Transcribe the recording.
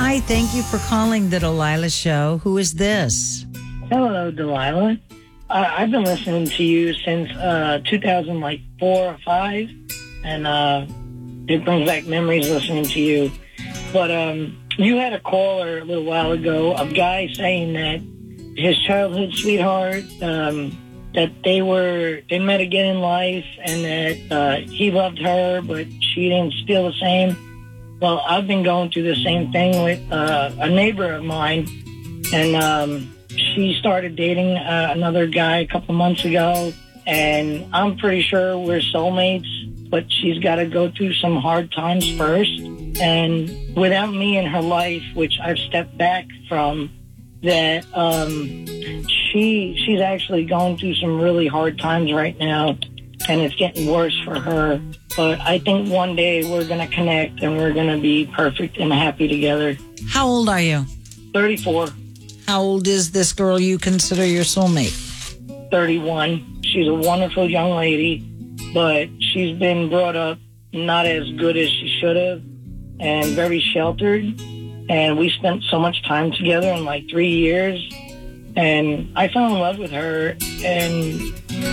Hi, thank you for calling the Delilah Show. Who is this? Hello, Delilah. I've been listening to you since 2004 or 5, and it brings back memories listening to you. But you had a caller a little while ago, a guy saying that his childhood sweetheart, that they met again in life, and that he loved her, but she didn't feel the same. Well, I've been going through the same thing with a neighbor of mine, and she started dating another guy a couple months ago, and I'm pretty sure we're soulmates, but she's got to go through some hard times first. And without me in her life, which I've stepped back from, that she's actually going through some really hard times right now, and it's getting worse for her. But I think one day we're going to connect, and we're going to be perfect and happy together. How old are you? 34. How old is this girl you consider your soulmate? 31. She's a wonderful young lady, but she's been brought up not as good as she should have, and very sheltered. And we spent so much time together in like 3 years, and I fell in love with her, and